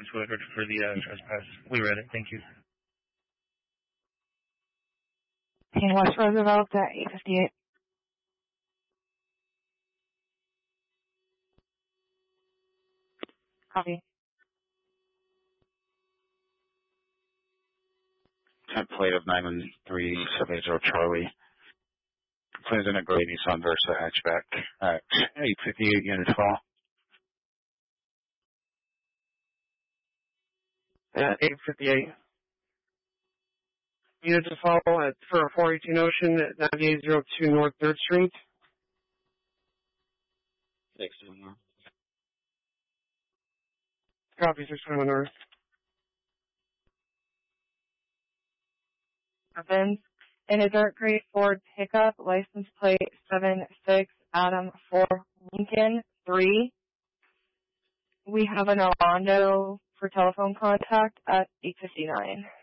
Woodward for the trespass. We read it. Thank you. And West Roosevelt at 8:58. Copy. Template of 91370 Charlie. Planes in a gray Nissan Versa hatchback at 8:58 unit fall. At 8:58. Unit to follow at for 418 Ocean at 9802 North 3rd Street. Thanks. Copy, 621 North. Evans. In a dark gray Ford pickup, license plate 76 Adam 4 Lincoln 3. We have an Orlando for telephone contact at 8:59.